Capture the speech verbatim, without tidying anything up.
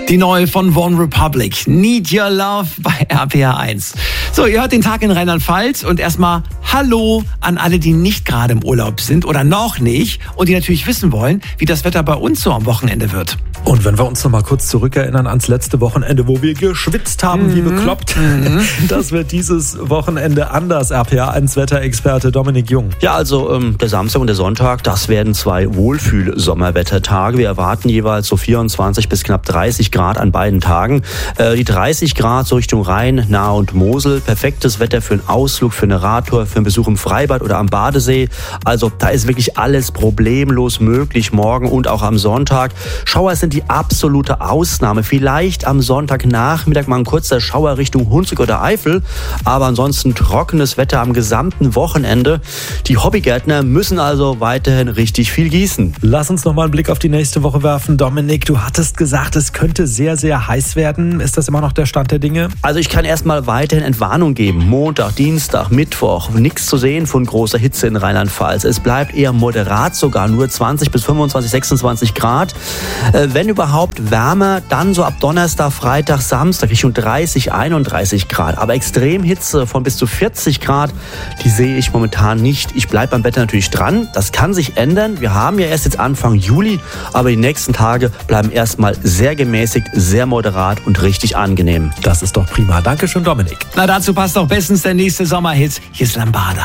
Die neue von One Republic, Need Your Love bei R P R eins. So, ihr hört den Tag in Rheinland-Pfalz und erstmal Hallo an alle, die nicht gerade im Urlaub sind oder noch nicht und die natürlich wissen wollen, wie das Wetter bei uns so am Wochenende wird. Und wenn wir uns noch mal kurz zurückerinnern ans letzte Wochenende, wo wir geschwitzt haben, mhm. wie bekloppt, mhm. das wird dieses Wochenende anders. R P R eins Wetterexperte Dominik Jung. Ja, also ähm, der Samstag und der Sonntag, das werden zwei Wohlfühl-Sommerwettertage. Wir erwarten jeweils so vierundzwanzig bis knapp dreißig Grad an beiden Tagen. Äh, die dreißig Grad so Richtung Rhein, Nahe und Mosel. Perfektes Wetter für einen Ausflug, für eine Radtour, für einen Besuch im Freibad oder am Badesee. Also da ist wirklich alles problemlos möglich morgen und auch am Sonntag. Schauer sind die absolute Ausnahme. Vielleicht am Sonntagnachmittag mal ein kurzer Schauer Richtung Hunsrück oder Eifel. Aber ansonsten trockenes Wetter am gesamten Wochenende. Die Hobbygärtner müssen also weiterhin richtig viel gießen. Lass uns noch mal einen Blick auf die nächste Woche werfen. Dominik, du hattest gesagt, es könnte sehr, sehr heiß werden. Ist das immer noch der Stand der Dinge? Also ich kann erstmal weiterhin Entwarnung geben. Montag, Dienstag, Mittwoch. Nichts zu sehen von großer Hitze in Rheinland-Pfalz. Es bleibt eher moderat sogar. Nur zwanzig bis fünfundzwanzig, sechsundzwanzig Grad. Äh, wenn überhaupt wärmer, dann so ab Donnerstag, Freitag, Samstag Richtung dreißig, einunddreißig Grad. Aber Extremhitze von bis zu vierzig Grad, die sehe ich momentan nicht. Ich bleibe beim Wetter natürlich dran. Das kann sich ändern. Wir haben ja erst jetzt Anfang Juli, aber die nächsten Tage bleiben erstmal sehr gemäßigt, sehr moderat und richtig angenehm. Das ist doch prima. Dankeschön, Dominik. Na, dazu passt doch bestens der nächste Sommerhit. Hier ist Lambada.